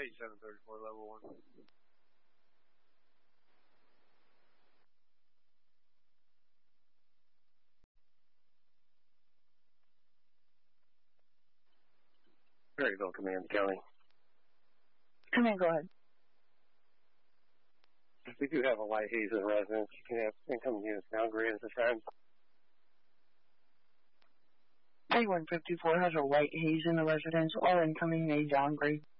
8734, level 1. Perryville Command County. Command, go ahead. We do have a light haze in residence. You can have incoming units downgrade at this time. 3154 has a white haze in the residence. All incoming may downgrade.